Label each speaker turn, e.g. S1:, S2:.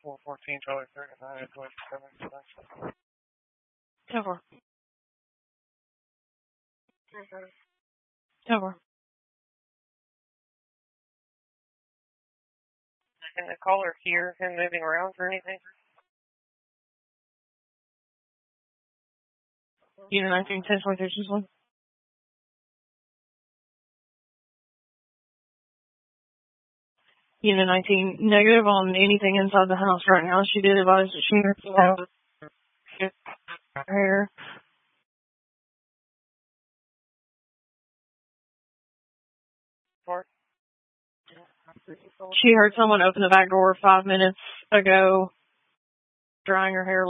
S1: 414, Charlie 39, 27.
S2: Cover. Cover.
S1: Can the caller hear him moving around or anything?
S2: Unit 19, 10, 23, 1. Unit 19, negative on anything inside the house right now. She did advise that she had hair. She heard someone open the back door 5 minutes ago, drying her hair.